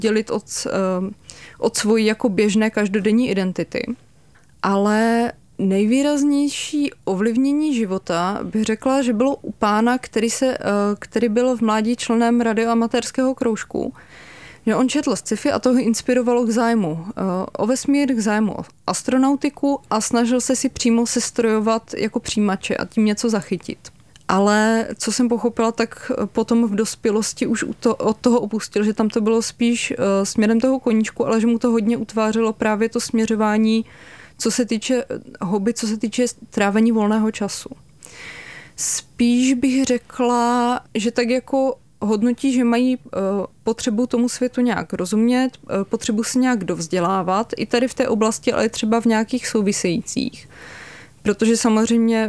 dělit od svojí jako běžné každodenní identity. Ale nejvýraznější ovlivnění života bych řekla, že bylo u pána, který byl v mládí členem radioamatérského kroužku. Že on četl sci-fi a to ho inspirovalo k zájmu o vesmír, k zájmu o astronautiku a snažil se si přímo sestrojovat jako přijímače a tím něco zachytit. Ale co jsem pochopila, tak potom v dospělosti už od toho opustil, že tam to bylo spíš směrem toho koníčku, ale že mu to hodně utvářelo právě to směřování, co se týče hobby, co se týče trávení volného času. Spíš bych řekla, že tak jako hodnotí, že mají potřebu tomu světu nějak rozumět, potřebu se nějak dovzdělávat, i tady v té oblasti, ale třeba v nějakých souvisejících. Protože samozřejmě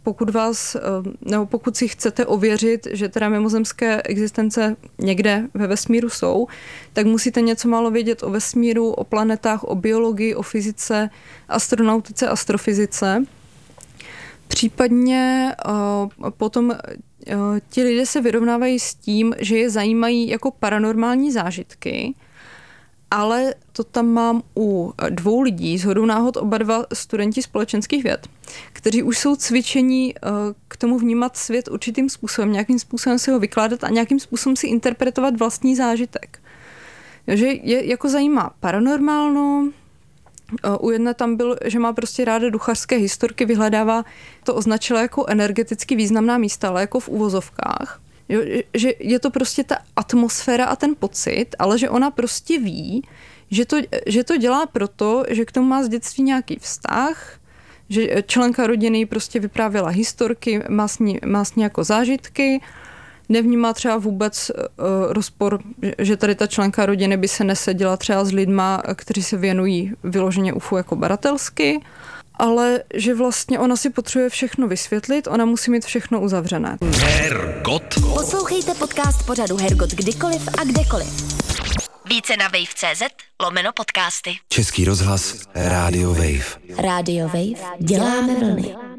pokud si chcete ověřit, že teda mimozemské existence někde ve vesmíru jsou, tak musíte něco málo vědět o vesmíru, o planetách, o biologii, o fyzice, astronautice, astrofyzice. Případně potom ti lidé se vyrovnávají s tím, že je zajímají jako paranormální zážitky, ale to tam mám u 2 lidí, shodou náhod oba 2 studenti společenských věd, kteří už jsou cvičení k tomu vnímat svět určitým způsobem, nějakým způsobem si ho vykládat a nějakým způsobem si interpretovat vlastní zážitek. Takže je jako zajímá paranormálno. U jedné tam byl, že má prostě ráda duchařské historky, vyhledává, to označila jako energeticky významná místa, ale jako v uvozovkách. Jo, že je to prostě ta atmosféra a ten pocit, ale že ona prostě ví, že to dělá proto, že k tomu má z dětství nějaký vztah, že členka rodiny prostě vyprávěla historky, má s ní jako zážitky, nevnímá třeba vůbec rozpor, že tady ta členka rodiny by se neseděla třeba s lidma, kteří se věnují vyloženě UFO jako baratelsky, ale že vlastně ona si potřebuje všechno vysvětlit, ona musí mít všechno uzavřené. Hergot. Poslouchejte podcast pořadu Hergot kdykoliv a kdekoliv. Více na wave.cz/podcasty. Český rozhlas Rádio Wave. Rádio Wave. Děláme vlny.